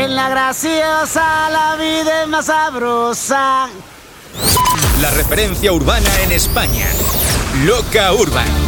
En la graciosa la vida es más sabrosa. La referencia urbana en España. Loca Urban.